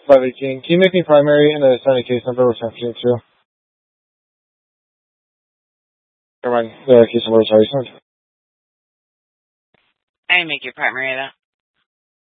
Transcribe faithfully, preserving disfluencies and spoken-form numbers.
five eighteen. Can you make me primary and assign a case number with seven two? Never mind. The case number is already signed. I make your primary of that.